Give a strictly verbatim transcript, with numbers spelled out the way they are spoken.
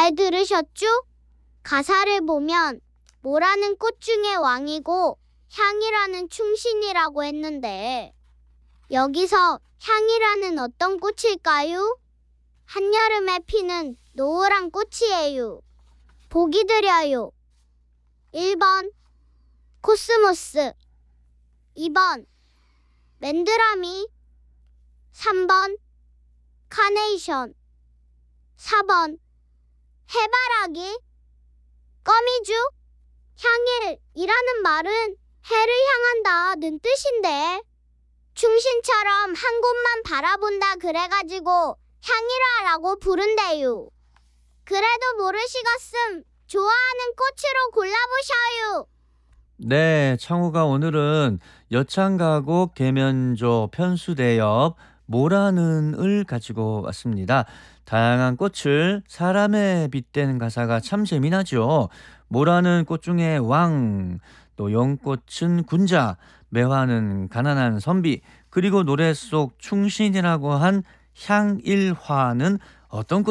잘 들으셨죠? 가사를 보면 모라는 꽃 중에 왕이고 향이라는 충신이라고 했는데 여기서 향이라는 어떤 꽃일까요? 한여름에 피는 노을한 꽃이에요. 보기 드려요. 일 번 코스모스, 이 번 맨드라미, 삼 번 카네이션, 사 번 해바라기. 거미줄. 향일이라는 말은 해를 향한다는 뜻인데 충신처럼 한 곳만 바라본다 그래가지고 향일화라고 부른대요. 그래도 모르시겠음 좋아하는 꽃으로 골라보셔요. 네, 창호가 오늘은 여창가곡 계면조 편수대엽 모라는을 가지고 왔습니다. 다양한 꽃을 사람에 빗대는 가사가 참 재미나죠. 모라는 꽃 중에 왕, 또 연꽃은 군자, 매화는 가난한 선비, 그리고 노래 속 충신이라고 한 향일화는 어떤 꽃